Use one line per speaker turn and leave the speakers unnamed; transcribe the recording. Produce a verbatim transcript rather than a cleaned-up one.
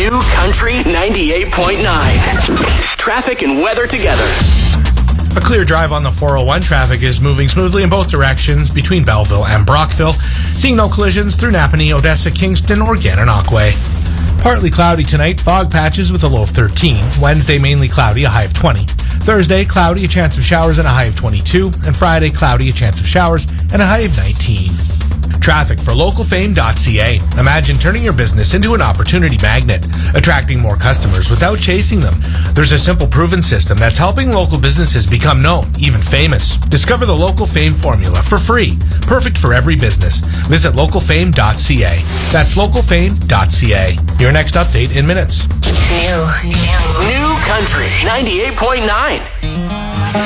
New Country ninety-eight point nine. Traffic and weather together.
A clear drive on the four oh one. Traffic is moving smoothly in both directions between Belleville and Brockville. Seeing no collisions through Napanee, Odessa, Kingston, or Gananoque Way. Partly cloudy tonight, fog patches with a low of thirteen. Wednesday, mainly cloudy, a high of twenty. Thursday, cloudy, a chance of showers and a high of twenty-two. And Friday, cloudy, a chance of showers and a high of nineteen. Traffic for local fame dot c a. Imagine turning your business into an opportunity magnet, attracting more customers without chasing them. There's a simple proven system that's helping local businesses become known, even famous. Discover the Local Fame formula for free, perfect for every business. Visit local fame dot c a. That's local fame dot c a. Your next update in minutes.
New, new, new Country ninety-eight point nine.